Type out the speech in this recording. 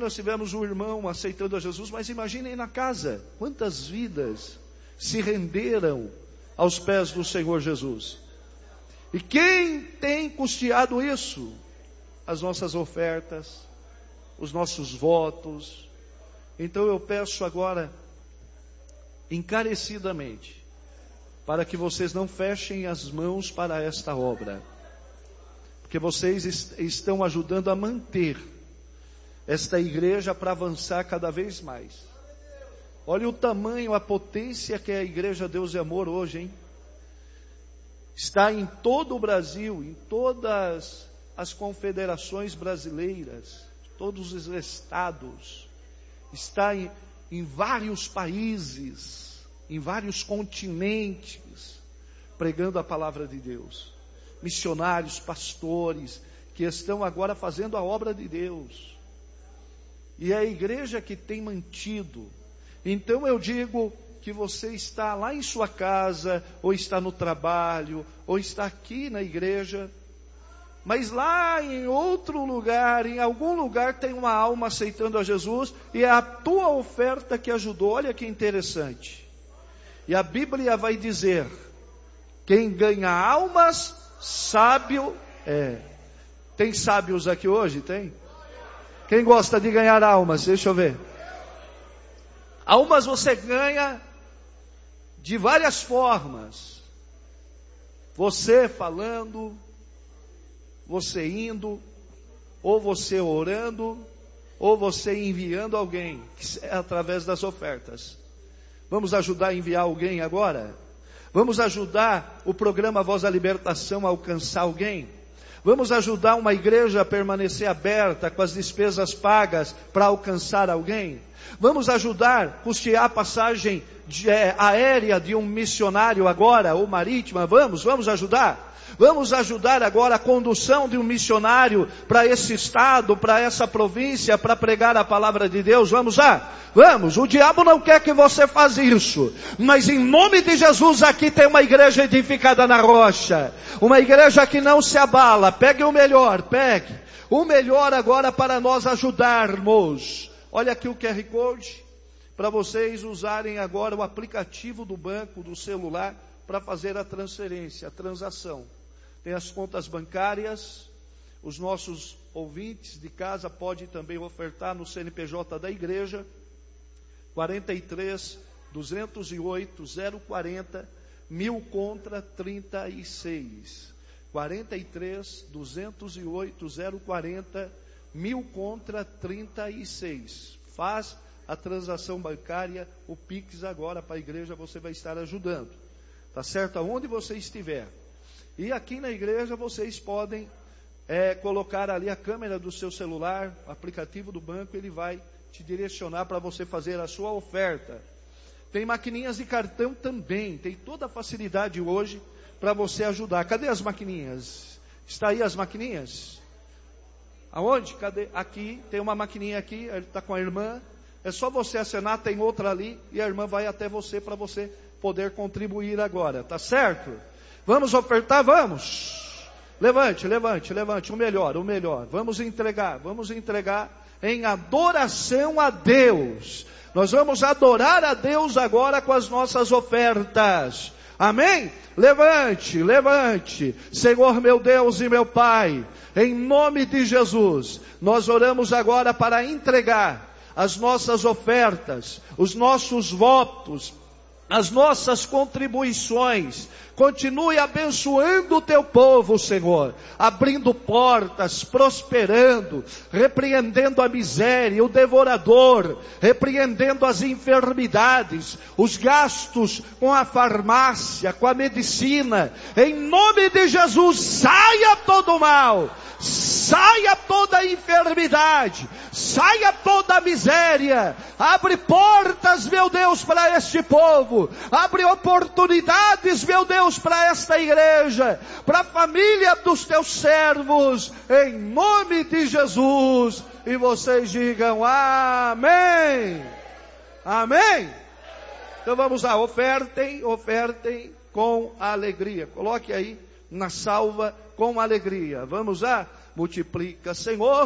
nós tivemos um irmão aceitando a Jesus, mas imaginem na casa, quantas vidas se renderam aos pés do Senhor Jesus. E quem tem custeado isso? As nossas ofertas, os nossos votos. Então eu peço agora, encarecidamente, para que vocês não fechem as mãos para esta obra, porque vocês estão ajudando a manter esta igreja para avançar cada vez mais. Olha o tamanho, a potência que é a Igreja Deus e Amor hoje, hein? Está em todo o Brasil, em todas as confederações brasileiras, todos os estados, está em vários países, em vários continentes, pregando a palavra de Deus. Missionários, pastores, que estão agora fazendo a obra de Deus. E é a igreja que tem mantido. Então eu digo que você está lá em sua casa, ou está no trabalho, ou está aqui na igreja, mas lá em outro lugar, em algum lugar tem uma alma aceitando a Jesus, e é a tua oferta que ajudou. Olha que interessante. E a Bíblia vai dizer, quem ganha almas, sábio é. Tem sábios aqui hoje? Tem? Quem gosta de ganhar almas? Deixa eu ver. Almas você ganha de várias formas. Você falando, você indo, ou você orando, ou você enviando alguém, através das ofertas. Vamos ajudar a enviar alguém agora? Vamos ajudar o programa Voz da Libertação a alcançar alguém? Vamos ajudar uma igreja a permanecer aberta com as despesas pagas para alcançar alguém? Vamos ajudar, custear a passagem aérea de um missionário agora, ou marítima? Vamos ajudar? Vamos ajudar agora a condução de um missionário para esse estado, para essa província, para pregar a palavra de Deus. Vamos lá? Vamos. O diabo não quer que você faça isso, mas em nome de Jesus aqui tem uma igreja edificada na rocha, uma igreja que não se abala. Pegue o melhor, pegue o melhor agora para nós ajudarmos. Olha aqui o QR Code, para vocês usarem agora o aplicativo do banco, do celular, para fazer a transferência, a transação. Tem as contas bancárias, os nossos ouvintes de casa podem também ofertar no CNPJ da igreja, 43 208 040 1000 contra 36. 43 208 040 1000 contra 36. Faz a transação bancária, o Pix agora para a igreja, você vai estar ajudando. Tá certo? Aonde você estiver. E aqui na igreja vocês podem colocar ali a câmera do seu celular, o aplicativo do banco, ele vai te direcionar para você fazer a sua oferta. Tem maquininhas de cartão também, tem toda a facilidade hoje para você ajudar. Cadê as maquininhas? Está aí as maquininhas? Aonde? Cadê? Aqui, tem uma maquininha aqui, ele está com a irmã. É só você acenar, tem outra ali, e a irmã vai até você para você poder contribuir agora, tá certo? Vamos ofertar? Vamos! Levante, o melhor. Vamos entregar em adoração a Deus. Nós vamos adorar a Deus agora com as nossas ofertas. Amém? Levante. Senhor meu Deus e meu Pai, em nome de Jesus, nós oramos agora para entregar as nossas ofertas, os nossos votos, as nossas contribuições. Continue abençoando o teu povo, Senhor, abrindo portas, prosperando, repreendendo a miséria, o devorador, repreendendo as enfermidades, os gastos com a farmácia, com a medicina. Em nome de Jesus, saia todo o mal, saia toda a enfermidade, saia toda a miséria. Abre portas, meu Deus, para este povo. Abre oportunidades, meu Deus, para esta igreja, para a família dos teus servos, em nome de Jesus. E vocês digam amém. Amém. Então vamos lá, ofertem com alegria. Coloque aí na salva, com alegria. Vamos lá, multiplica, Senhor.